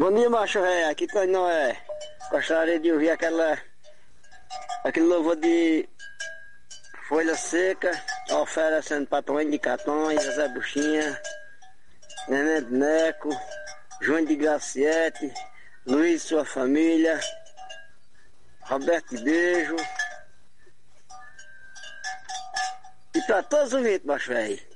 Bom dia, macho velho. Aqui tá Noé. Gostaria de ouvir aquele louvor de Folha Seca, oferecendo pra Toninho de Catões, Zé Buchinha, Neném de Neco, João de Graciete, Luiz e sua família, Roberto de Beijo. E pra todos os ouvintes, macho velho.